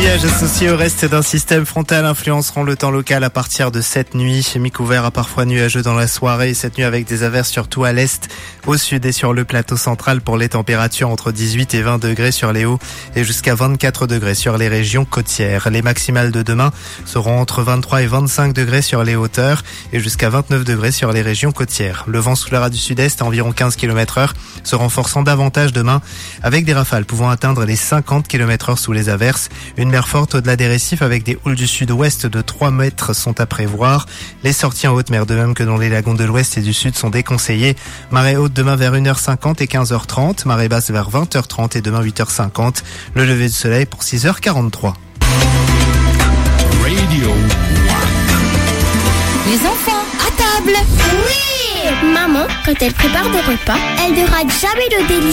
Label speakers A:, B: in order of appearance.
A: nuages associés au reste d'un système frontal influenceront le temps local à partir de cette nuit. Mi-couvert à parfois nuageux dans la soirée. Cette nuit avec des averses surtout à l'est, au sud et sur le plateau central pour les températures entre 18 et 20 degrés sur les hauts et jusqu'à 24 degrés sur les régions côtières. Les maximales de demain seront entre 23 et 25 degrés sur les hauteurs et jusqu'à 29 degrés sur les régions côtières. Le vent soufflera du sud-est à environ 15 km/h, se renforçant davantage demain avec des rafales pouvant atteindre les 50 km/h sous les averses. Une mer forte au-delà des récifs avec des houles du sud-ouest de 3 mètres sont à prévoir. Les sorties en haute mer, de même que dans les lagons de l'ouest et du sud, sont déconseillées. Marée haute demain vers 1h50 et 15h30. Marée basse vers 20h30 et demain 8h50. Le lever du soleil pour 6h43.
B: Radio One.
C: Les enfants, à table!
D: Oui! Maman, quand elle prépare des repas, elle ne rate jamais le délicieux